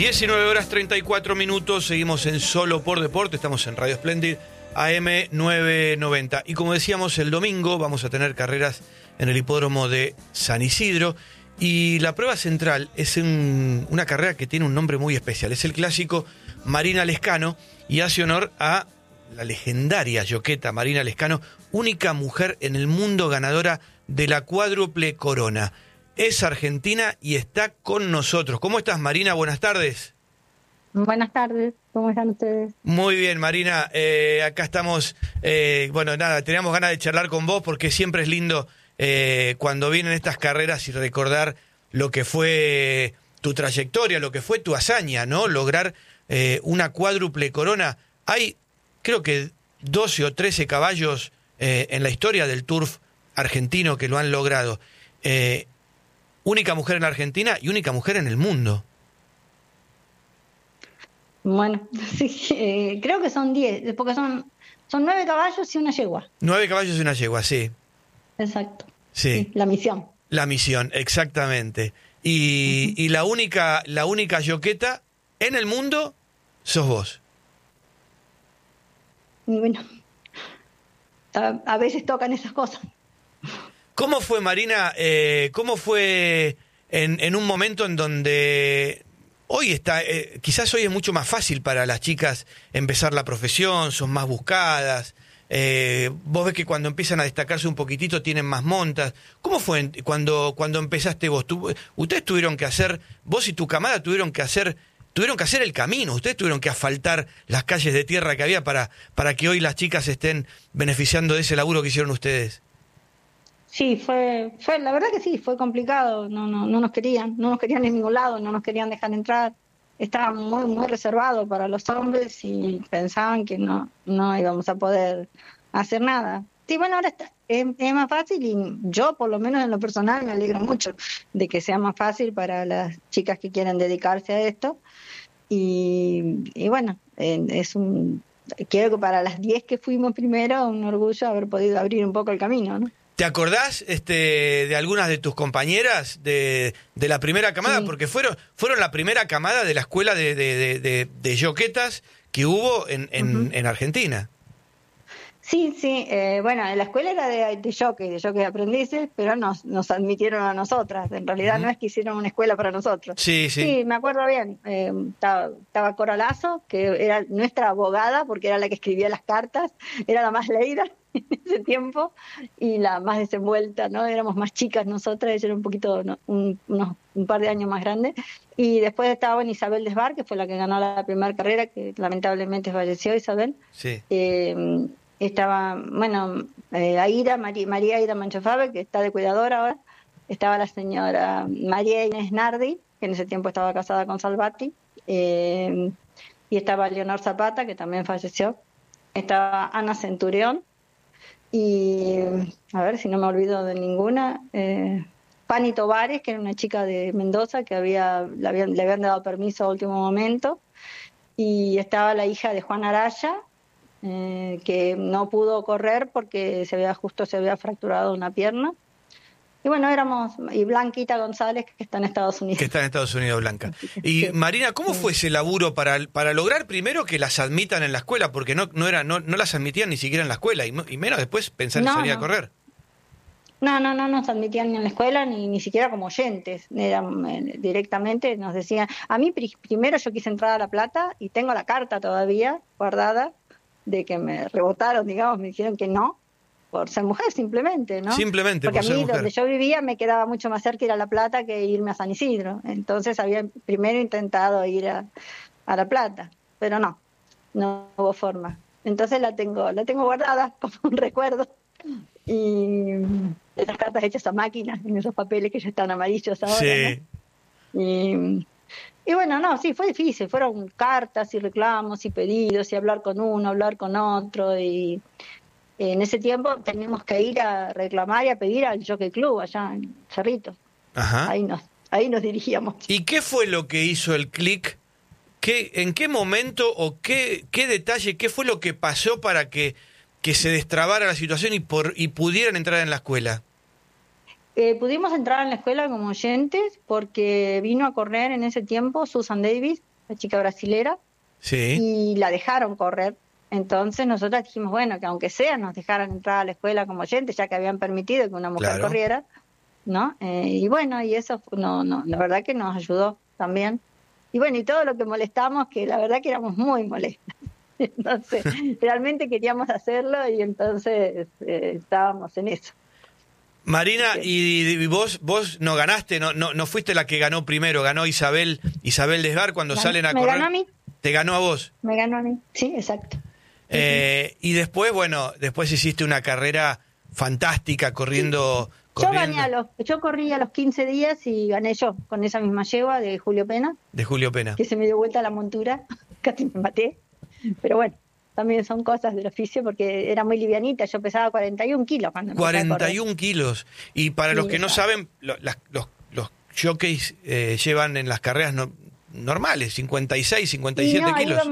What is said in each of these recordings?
19 horas 34 minutos, seguimos en Solo por Deporte, estamos en Radio Splendid, AM 990. Y como decíamos, el domingo vamos a tener carreras en el hipódromo de San Isidro. Y la prueba central es una carrera que tiene un nombre muy especial. Es el clásico Marina Lescano y hace honor a la legendaria joqueta Marina Lescano, única mujer en el mundo ganadora de la cuádruple corona. Es argentina y está con nosotros. ¿Cómo estás, Marina? Buenas tardes. Buenas tardes, ¿cómo están ustedes? Muy bien, Marina. Acá estamos. Bueno, nada, teníamos ganas de charlar con vos porque siempre es lindo cuando vienen estas carreras y recordar lo que fue tu trayectoria, lo que fue tu hazaña, ¿no? Lograr una cuádruple corona. Hay, creo que 12 o 13 caballos en la historia del turf argentino que lo han logrado. Única mujer en la Argentina y única mujer en el mundo. Bueno, sí, creo que son 10, porque son 9 caballos y una yegua. 9 caballos y una yegua, sí. Exacto. Sí. La misión. La misión, exactamente. Y la única joqueta en el mundo sos vos. Y bueno, a veces tocan esas cosas. ¿Cómo fue, Marina? ¿Cómo fue en un momento en donde hoy está, quizás hoy es mucho más fácil para las chicas empezar la profesión, son más buscadas, vos ves que cuando empiezan a destacarse un poquitito tienen más montas? ¿Cómo fue cuando empezaste vos? Ustedes tuvieron que hacer, vos y tu camada tuvieron que hacer el camino, ustedes tuvieron que asfaltar las calles de tierra que había para que hoy las chicas estén beneficiando de ese laburo que hicieron ustedes. Sí, fue la verdad que sí, fue complicado, no nos querían en ningún lado, no nos querían dejar entrar, estaba muy reservado para los hombres y pensaban que no íbamos a poder hacer nada. Sí, bueno, ahora es más fácil y yo, por lo menos en lo personal, me alegro mucho de que sea más fácil para las chicas que quieren dedicarse a esto y bueno, quiero que para las 10 que fuimos primero, un orgullo haber podido abrir un poco el camino, ¿no? ¿Te acordás de algunas de tus compañeras de la primera camada? Sí. Porque fueron la primera camada de la escuela de joquetas que hubo en Argentina. Sí, bueno, en la escuela era de jockey aprendices, pero nos admitieron a nosotras. En realidad no es que hicieron una escuela para nosotros. Sí. Sí, me acuerdo bien. Estaba Cora Lazo, que era nuestra abogada, porque era la que escribía las cartas, era la más leída en ese tiempo y la más desenvuelta, ¿no? Éramos más chicas nosotras, ella era un poquito, ¿no? un par de años más grande. Y después estaba Isabel Desbar, que fue la que ganó la primera carrera, que lamentablemente falleció Isabel. Sí. Estaba, bueno, María Aida Manchofabe, que está de cuidadora ahora. Estaba la señora María Inés Nardi, que en ese tiempo estaba casada con Salvati. Y estaba Leonor Zapata, que también falleció. Estaba Ana Centurión. Y, a ver si no me olvido de ninguna, Pani Tovares, que era una chica de Mendoza, que le habían dado permiso a último momento. Y estaba la hija de Juan Araya, que no pudo correr porque se había fracturado una pierna. Y bueno, y Blanquita González, que está en Estados Unidos. Que está en Estados Unidos, Blanca. Y Marina, ¿cómo fue ese laburo para lograr primero que las admitan en la escuela? Porque no las admitían ni siquiera en la escuela, y menos después pensar en salir a correr. No nos admitían ni en la escuela, ni siquiera como oyentes. Directamente nos decían. A mí primero yo quise entrar a La Plata, y tengo la carta todavía guardada, de que me rebotaron, digamos, me dijeron que no, por ser mujer simplemente, ¿no? Simplemente porque por ser mujer. Porque a mí, donde yo vivía, me quedaba mucho más cerca ir a La Plata que irme a San Isidro. Entonces había primero intentado ir a La Plata, pero no hubo forma. Entonces la tengo guardada como un recuerdo. Y esas cartas hechas a máquina, en esos papeles que ya están amarillos ahora, sí. ¿no? Y bueno, sí, fue difícil, fueron cartas y reclamos y pedidos y hablar con uno, hablar con otro, y en ese tiempo teníamos que ir a reclamar y a pedir al Jockey Club allá en Cerrito. Ajá. Ahí nos dirigíamos. ¿Y qué fue lo que hizo el clic? ¿En qué momento o qué detalle, qué fue lo que pasó para que se destrabara la situación y pudieran entrar en la escuela? Pudimos entrar en la escuela como oyentes porque vino a correr en ese tiempo Susan Davis, la chica brasilera, Sí, y la dejaron correr. Entonces nosotras dijimos, bueno, que aunque sea nos dejaran entrar a la escuela como oyentes, ya que habían permitido que una mujer claro. corriera, ¿no? Y bueno, y eso no, la verdad que nos ayudó también. Y bueno, y todo lo que molestamos, que la verdad que éramos muy molestas. Entonces, realmente queríamos hacerlo y entonces estábamos en eso. Marina, Sí. y vos no ganaste, no fuiste la que ganó primero, ganó Isabel Desgar cuando salen a Me correr. ganó a mí, Te ganó a vos. me ganó a mí. Sí, exacto. Sí, sí. Y después, bueno, después hiciste una carrera fantástica corriendo Yo corrí a los 15 días y gané yo con esa misma yegua de Julio Pena, de Julio Pena. que se me dio vuelta la montura, casi me maté, pero bueno, también son cosas del oficio porque era muy livianita, yo pesaba 41 kilos cuando empecé a correr. 41 kilos. Y para los Sí, que no exacto. saben, los jockeys llevan en las carreras normales, 56, Y 57 no, kilos.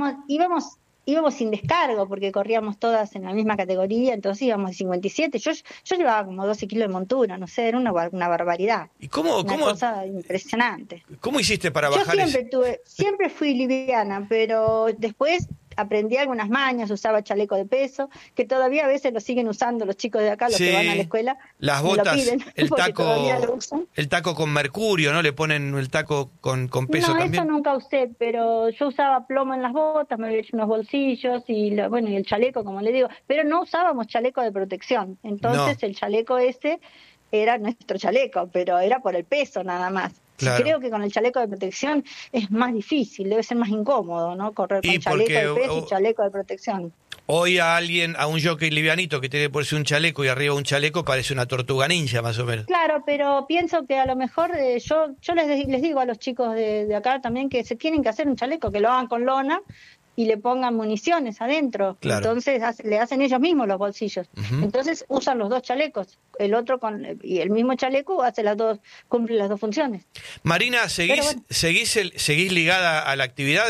íbamos sin descargo porque corríamos todas en la misma categoría, entonces íbamos de 57. Yo llevaba como 12 kilos de montura, no sé, era una barbaridad, ¿Y cómo una cosa impresionante. cómo hiciste para Yo bajar siempre fui liviana, pero después aprendí algunas mañas, usaba chaleco de peso, que todavía a veces lo siguen usando los chicos de acá, los que van a la escuela, las me lo botas, piden, porque todavía lo usan. el taco con mercurio, ¿no? Le ponen el taco con peso No, eso también. nunca usé, pero yo usaba plomo en las botas, me había hecho unos bolsillos y bueno, y el chaleco, como le digo, pero no usábamos chaleco de protección. No, Entonces el chaleco ese era nuestro chaleco, pero era por el peso nada más. Y claro. creo que con el chaleco de protección es más difícil, debe ser más incómodo, ¿no? Correr Y con chaleco porque de peso y chaleco de protección. hoy a un jockey livianito que tiene por sí un chaleco y arriba un chaleco, parece una tortuga ninja, más o menos. Claro, pero pienso que a lo mejor yo les digo a los chicos de acá también que se tienen que hacer un chaleco, que lo hagan con lona y le pongan municiones adentro. Claro. Entonces le hacen ellos mismos los bolsillos. Ujú. Entonces usan los dos chalecos. El otro y el mismo chaleco hace cumple las dos funciones. Marina, Pero bueno. seguís ligada a la actividad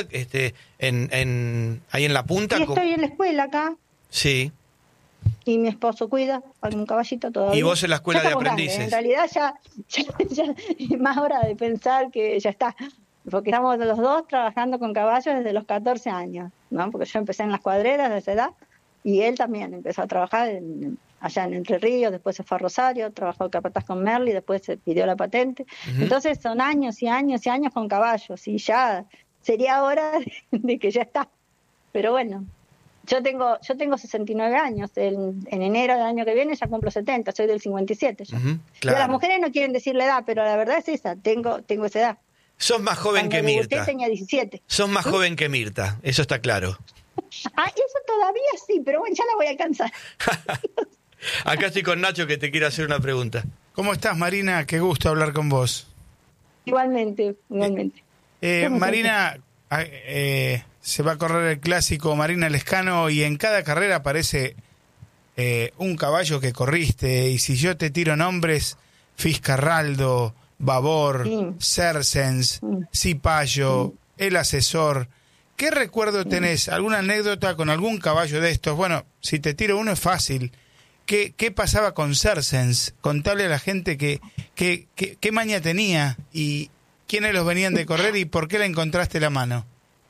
ahí en la punta? Y estoy en la escuela acá Sí. y mi esposo cuida a un caballito todavía. Y vos en la escuela Ya de estamos grandes, aprendices. en realidad ya es más hora de pensar que ya está. Porque estamos los dos trabajando con caballos desde los 14 años, ¿no? Porque yo empecé en las cuadreras de esa edad y él también empezó a trabajar allá en Entre Ríos, después se fue a Rosario, trabajó de capataz con Merli, después se pidió la patente. Ujú. Entonces son años y años y años con caballos y ya sería hora de que ya está. Pero bueno, yo tengo 69 años, en enero del año que viene ya cumplo 70, soy del 57 ya. Ujú, Y a claro. las mujeres no quieren decir la edad, pero la verdad es esa, tengo esa edad. Sos más joven Cuando que debuté Mirta. tenía 17. Sos más joven que Mirta, eso está claro. Ah, eso todavía sí, pero bueno, ya la voy a alcanzar. Acá estoy con Nacho que te quiere hacer una pregunta. ¿Cómo estás, Marina? Qué gusto hablar con vos. Igualmente. Marina, se va a correr el clásico Marina Lescano y en cada carrera aparece un caballo que corriste. Y si yo te tiro nombres, Fiscarraldo, Babor, Sí. Cersens, Mm. Cipayo, el asesor. ¿Qué recuerdo tenés? ¿Alguna anécdota con algún caballo de estos? Bueno, si te tiro uno es fácil. ¿Qué pasaba con Cersens? Contable a la gente qué maña tenía y quiénes los venían de correr y por qué le encontraste la mano.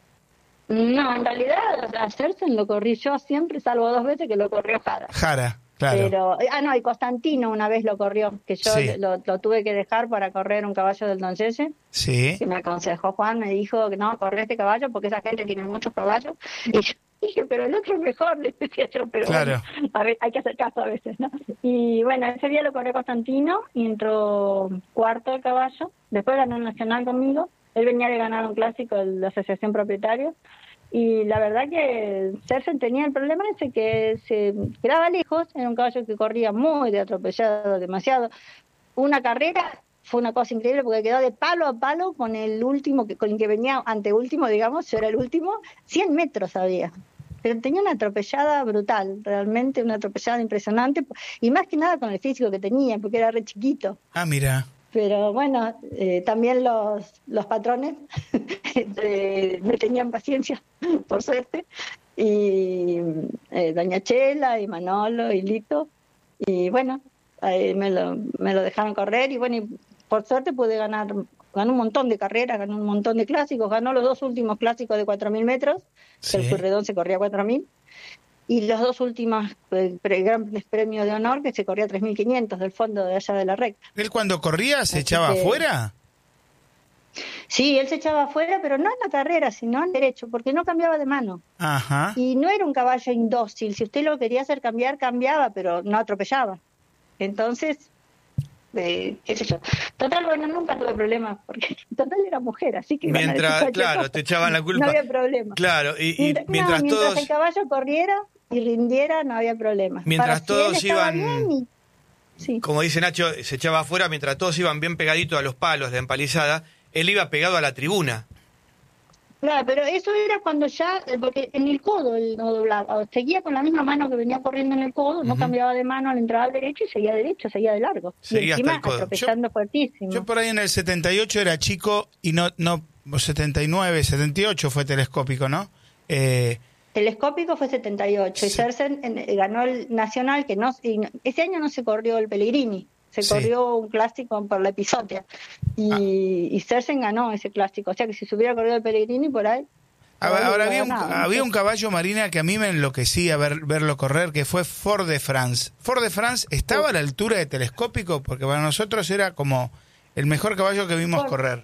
No, en realidad a Cersen lo corrí yo siempre, salvo 2 veces que lo corrió Jara. Jara, claro. Pero, no, y Constantino una vez lo corrió, que yo Sí. lo tuve que dejar para correr un caballo del Don Yeye, Sí, que me aconsejó Juan, me dijo que no, corre este caballo porque esa gente tiene muchos caballos. Y yo dije, pero el otro es mejor, le decía yo, pero Claro. bueno, a ver, hay que hacer caso a veces, ¿no? Y bueno, ese día lo corrió Constantino y entró cuarto el caballo, después ganó el Nacional conmigo, él venía de ganar un clásico de la Asociación Propietario. Y la verdad que Cersen tenía el problema ese que se quedaba lejos, era un caballo que corría muy de atropellado, demasiado. Una carrera fue una cosa increíble porque quedó de palo a palo con el último, con el que venía anteúltimo, digamos, yo era el último, 100 metros había. Pero tenía una atropellada brutal, realmente una atropellada impresionante, y más que nada con el físico que tenía, porque era re chiquito. Ah, mira. Pero bueno, también los patrones me tenían paciencia, por suerte, y doña Chela y Manolo y Lito, y bueno, me lo dejaron correr y bueno, y por suerte pude ganar ganó un montón de carreras, ganó un montón de clásicos, ganó los 2 últimos clásicos de 4.000 metros, Sí. que el Pueyrredón se corría 4.000, y los 2 últimos grandes premios de honor, que se corría 3.500 del fondo de allá de la recta. ¿Él cuando corría se Así echaba que- afuera? Sí, él se echaba afuera, pero no en la carrera, sino en derecho, porque no cambiaba de mano. Ajá. Y no era un caballo indócil. Si usted lo quería hacer cambiar, cambiaba, pero no atropellaba. Entonces, qué sé yo. Total, bueno, nunca tuve problemas, porque total era mujer, así que iban a decir Mientras, cualquier claro, cosa. te echaban la culpa. No había problema. Claro, y Mientras todos... el caballo corriera y rindiera, no había problema. Mientras Para si él todos estaba iban- bien sí. Como dice Nacho, se echaba afuera, mientras todos iban bien pegaditos a los palos de empalizada, él iba pegado a la tribuna. Claro, pero eso era cuando ya, porque en el codo él no doblaba, seguía con la misma mano que venía corriendo en el codo, no Ujú. cambiaba de mano al entrar al derecho y seguía derecho, seguía de largo. Seguía y hasta encima el codo. atropellando fuertísimo. Yo por ahí en el 78 era chico y no 79, 78 fue telescópico, ¿no? Telescópico fue 78 y Sí. Cercen ganó el Nacional, que no, ese año no se corrió el Pellegrini, se Sí. corrió un clásico por la Episotia y Cercen ganó ese clásico, o sea que si se hubiera corrido el Pellegrini por ahí... Ahora hubiera había ganado, ¿no? había un caballo, Marina, que a mí me enloquecía verlo correr, que fue Fort de France. Fort de France estaba a la altura de telescópico, porque para nosotros era como el mejor caballo que vimos Ford. correr.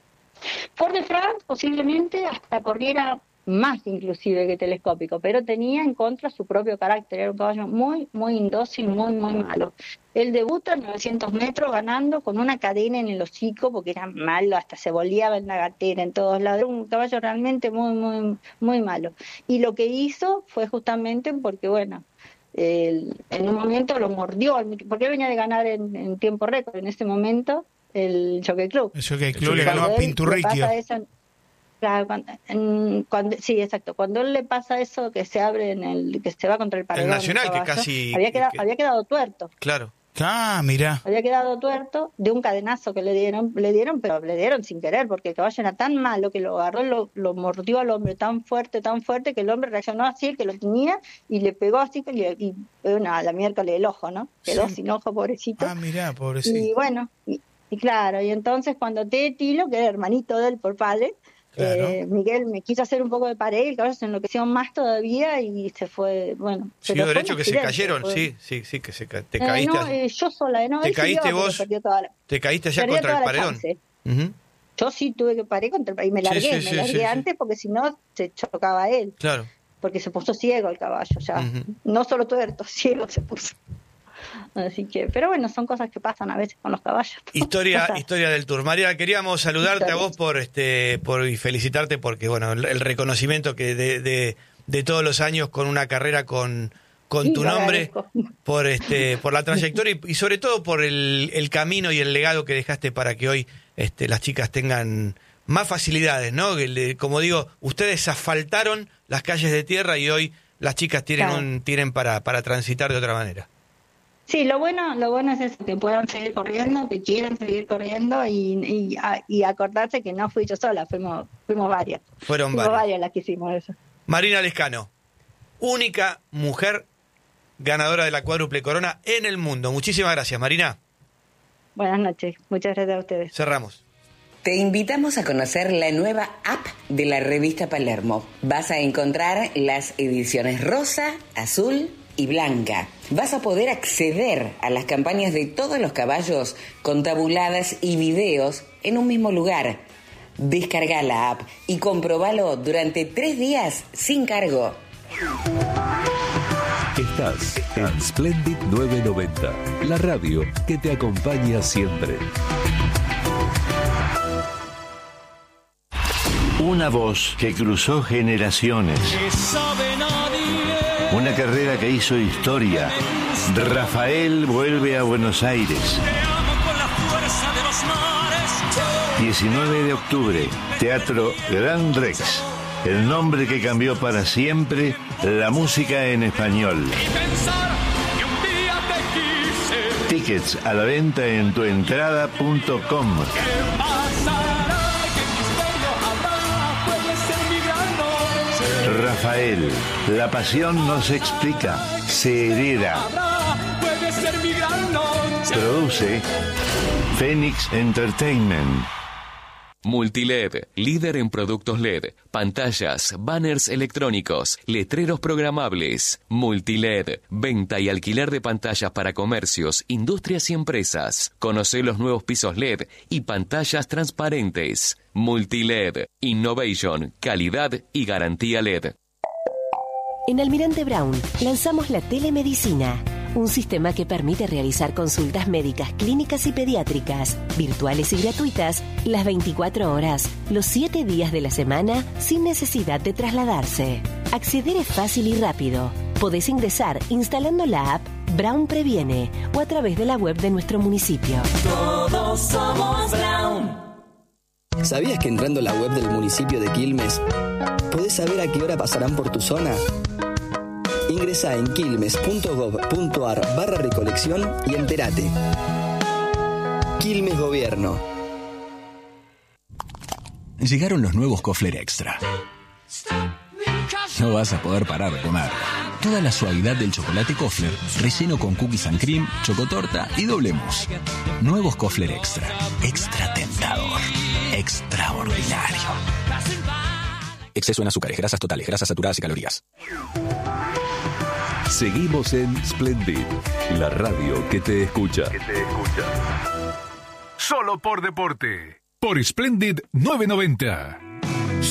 Fort de France posiblemente hasta corriera más inclusive que telescópico, pero tenía en contra su propio carácter, era un caballo muy, muy indócil, muy, muy malo. Él debuta en 900 metros ganando con una cadena en el hocico porque era malo, hasta se boleaba en la gatera, en todos lados, era un caballo realmente muy, muy, muy malo. Y lo que hizo fue justamente porque, bueno, en un momento lo mordió, porque él venía de ganar en tiempo récord en ese momento el Jockey Club. Eso que el club le Cuando ganó a Cuando él le Pinturricchio. pasa eso, claro, sí, exacto. Cuando él le pasa eso que se abre que se va contra el paredón, Nacional, el que caballo, casi- había quedado tuerto. Claro. Ah, mirá. Había quedado tuerto de un cadenazo que le dieron, pero le dieron sin querer, porque el caballo era tan malo que lo agarró, lo mordió al hombre tan fuerte, que el hombre reaccionó así, el que lo tenía, y le pegó así, y a la miércoles el ojo, ¿no? Quedó Sí. sin ojo, pobrecito. Ah, mirá, pobrecito. Y bueno, y claro, y entonces cuando Tilo, que era hermanito de él por padre, Claro. Miguel me quiso hacer un poco de pared y el caballo se enloqueció más todavía y se fue, bueno. Siguió pero fue derecho un que se accidente, cayeron, fue- sí, que te caíste. no, yo sola, no, ¿Te él siguió, caíste pero vos? perdió toda la- Te caíste allá perdió contra toda el la paredón. chance. Ujú. Yo sí tuve que parar contra el paredón y me Sí, largué, sí, me largué sí. antes porque si no se chocaba él, Claro. porque se puso ciego el caballo ya. Ujú. No solo tuerto, ciego se puso. Así que, pero bueno, son cosas que pasan a veces con los caballos. Historia Cosas. del Tour. María, queríamos saludarte a Historia. vos y felicitarte porque bueno, el reconocimiento que de todos los años con una carrera con Sí, tu lo nombre, agradezco. por la trayectoria y sobre todo por el camino y el legado que dejaste para que hoy las chicas tengan más facilidades, ¿no? Como digo, ustedes asfaltaron las calles de tierra y hoy las chicas tienen Claro. tienen para transitar de otra manera. Sí, lo bueno es eso, que puedan seguir corriendo, que quieran seguir corriendo y acordarse que no fui yo sola, fuimos varias. Fueron Fuimos varias. varias las que hicimos eso. Marina Lescano, única mujer ganadora de la cuádruple corona en el mundo. Muchísimas gracias, Marina. Buenas noches, muchas gracias a ustedes. Cerramos. Te invitamos a conocer la nueva app de la revista Palermo. Vas a encontrar las ediciones rosa, azul y blanca. Vas a poder acceder a las campañas de todos los caballos con tabuladas y videos en un mismo lugar. Descarga la app y comprobalo durante 3 días sin cargo. Estás en Splendid 990, la radio que te acompaña siempre. Una voz que cruzó generaciones. Una carrera que hizo historia. Rafael vuelve a Buenos Aires. 19 de octubre, Teatro Gran Rex. El nombre que cambió para siempre la música en español. Tickets a la venta en tuentrada.com. Rafael, la pasión no se explica, se hereda. Produce Phoenix Entertainment. Multiled, líder en productos LED, pantallas, banners electrónicos, letreros programables. Multiled, venta y alquiler de pantallas para comercios, industrias y empresas. Conoce los nuevos pisos LED y pantallas transparentes. Multiled, innovation, calidad y garantía LED. En Almirante Brown lanzamos la telemedicina, un sistema que permite realizar consultas médicas, clínicas y pediátricas, virtuales y gratuitas, las 24 horas, los 7 días de la semana, sin necesidad de trasladarse. Acceder es fácil y rápido. Podés ingresar instalando la app Brown Previene o a través de la web de nuestro municipio. Todos somos Brown. ¿Sabías que entrando a la web del municipio de Quilmes podés saber a qué hora pasarán por tu zona? Ingresá en quilmes.gov.ar/recolección y entérate. Quilmes Gobierno. Llegaron los nuevos Kofler Extra. No vas a poder parar de comer. Toda la suavidad del chocolate Kofler, relleno con cookies and cream, chocotorta y doble mousse. Nuevos Kofler Extra. Extra tentador. Extraordinario. Exceso en azúcares, grasas totales, grasas saturadas y calorías. Seguimos en Splendid, la radio que te escucha. Solo por deporte. Por Splendid 990.